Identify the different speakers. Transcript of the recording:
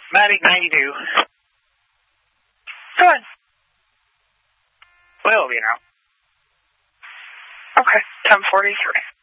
Speaker 1: Matic 92.
Speaker 2: Go ahead.
Speaker 1: Will be now.
Speaker 2: Okay, 10:43.